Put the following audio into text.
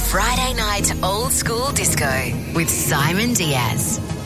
Friday Night Old School Disco with Simon Diaz.